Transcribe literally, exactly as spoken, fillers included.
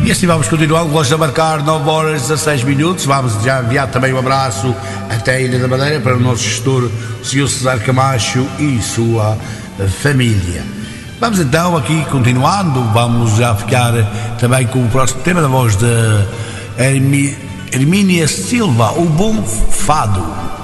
E assim vamos continuar, gosto de marcar nove horas e dezasseis minutos. Vamos já enviar também um abraço até a Ilha da Madeira para o nosso gestor, o senhor César Camacho e sua família. Vamos então aqui continuando, vamos já ficar também com o próximo tema da voz de Hermínia Silva, o Bom Fado.